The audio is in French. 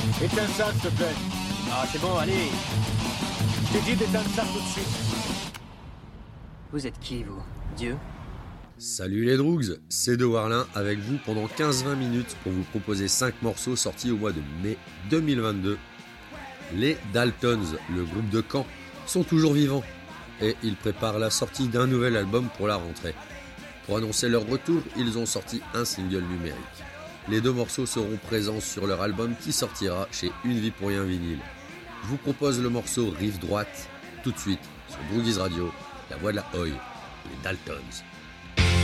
Éteins ça, s'il te plaît. Ah, c'est bon, allez. Je t'ai dit d'éteindre ça tout de suite. Vous êtes qui, vous? Dieu? Salut les Droogs, c'est De Warlin avec vous pendant 15-20 minutes pour vous proposer 5 morceaux sortis au mois de mai 2022. Les Daltons, le groupe de Caen, sont toujours vivants et ils préparent la sortie d'un nouvel album pour la rentrée. Pour annoncer leur retour, ils ont sorti un single numérique. Les 2 morceaux seront présents sur leur album qui sortira chez Une Vie pour Rien Vinyle. Je vous propose le morceau Rive Droite tout de suite sur Droogies Radio, la voix de la Oi, les Daltons.